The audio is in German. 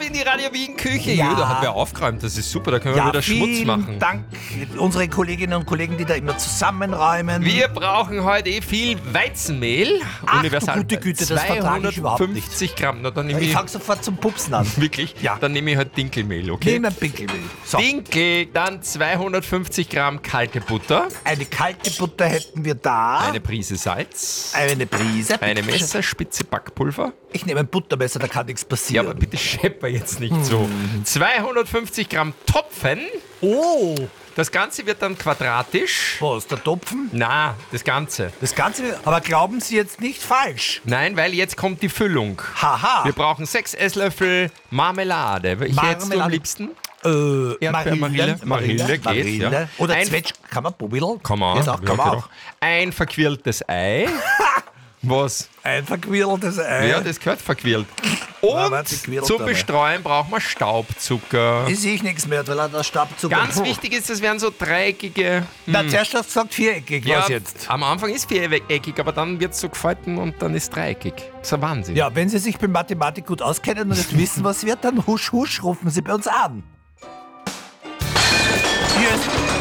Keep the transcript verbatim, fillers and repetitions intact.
in die Radio Wien Küche. Ja. Ja, da hat wer aufgeräumt, das ist super, da können wir Ja, wieder Schmutz vielen machen. Dank, unsere Kolleginnen und Kollegen, die da immer zusammenräumen. Wir brauchen heute eh viel Weizenmehl. Ach, du gute Güte, das vertrage ich überhaupt nicht. zweihundertfünfzig Gramm. Na, dann nehme Ich ich, fange sofort zum Pupsen an. wirklich, Ja. dann nehme ich halt Dinkelmehl, okay? Nehmen Pinkelmehl. So, Dinkel, dann zweihundertfünfzig Gramm kalte Butter, eine kalte Butter hätten wir da. eine Prise Salz, Eine Prise. eine Messerspitze Backpulver. Ich nehme ein Buttermesser, da kann nichts Ja, passieren. aber bitte schepper jetzt nicht so. Hm. zweihundertfünfzig Gramm Topfen. Oh, Das Ganze wird dann quadratisch. was, der Topfen? Na, das Ganze. Das Ganze, aber glauben Sie jetzt nicht falsch. Nein, weil jetzt kommt die Füllung. Haha. Wir brauchen sechs Esslöffel Marmelade. Ich hätte du am Marmelade. liebsten. Äh, Erdbeer, Marille. Marille geht, Marille. ja. Oder Ein- Zwetsch, kann man Bubidl? Kann man. Geht auch, Ja, kann man geht auch. Ein verquirltes Ei. Was? Ein verquirltes Ei. Ja, das gehört verquirlt. Ja, Und warte, quirlt zum aber. Bestreuen brauchen wir Staubzucker. Ich sehe nicht mehr, weil er da Stabzucker. Ganz wichtig ist, das wären so dreieckige. Na, zuerst hast du gesagt viereckig, Ja, was jetzt? am Anfang ist viereckig, aber dann wird es so gefalten und dann ist dreieckig. Das ist ein Wahnsinn. Ja, wenn Sie sich mit Mathematik gut auskennen und jetzt wissen, was wird, dann husch, husch, rufen Sie bei uns an. Hier ist